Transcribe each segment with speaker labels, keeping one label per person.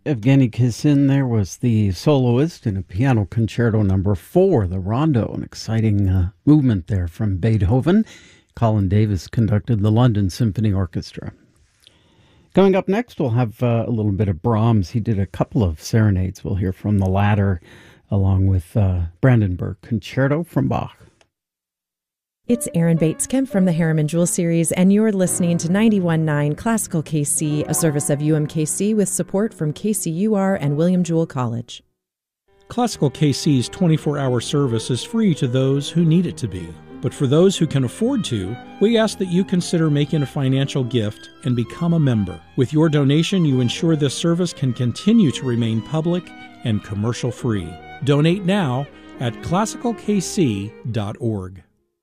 Speaker 1: Evgeny Kissin there was the soloist in a piano concerto number 4, the Rondo, an exciting movement there from Beethoven. Colin Davis conducted the London Symphony Orchestra. Coming up next, we'll have a little bit of Brahms. He did a couple of serenades. We'll hear from the latter, along with Brandenburg Concerto from Bach.
Speaker 2: It's Erin Bates-Kemp from the Harriman Jewel Series, and you're listening to 91.9 Classical KC, a service of UMKC with support from KCUR and William Jewell College.
Speaker 3: Classical KC's 24-hour service is free to those who need it to be. But for those who can afford to, we ask that you consider making a financial gift and become a member. With your donation, you ensure this service can continue to remain public and commercial-free. Donate now at classicalkc.org.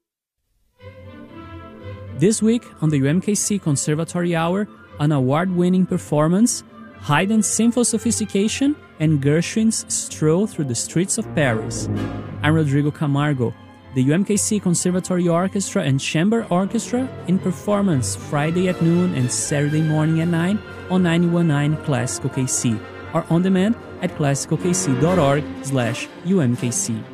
Speaker 4: This week on the UMKC Conservatory Hour, an award-winning performance, Haydn's Sinful Sophistication, and Gershwin's Stroll Through the Streets of Paris. I'm Rodrigo Camargo. The UMKC Conservatory Orchestra and Chamber Orchestra in performance Friday at noon and Saturday morning at 9 on 91.9 Classical KC, or on demand at classicalkc.org/UMKC.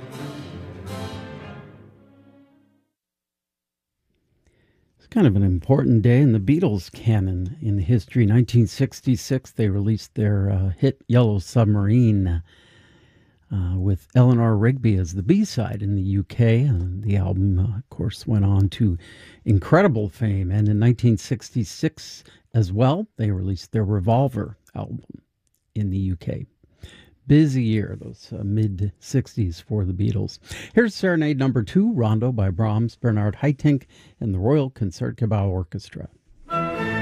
Speaker 1: Kind of an important day in the Beatles canon in history. 1966, they released their hit Yellow Submarine with Eleanor Rigby as the B-side in the UK. The album, of course, went on to incredible fame. And in 1966 as well, they released their Revolver album in the UK. Busy year, those mid-60s for the Beatles. Here's Serenade number 2, Rondo by Brahms, Bernard Haitink, and the Royal Concertgebouw Orchestra.